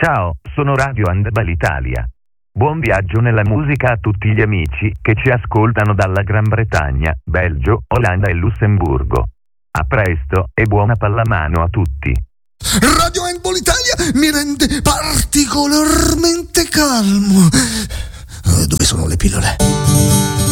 Ciao, sono Radio Handball Italia. Buon viaggio nella musica a tutti gli amici che ci ascoltano dalla Gran Bretagna, Belgio, Olanda e Lussemburgo. A presto e buona pallamano a tutti. Radio Handball Italia mi rende particolarmente calmo. Dove sono le pillole?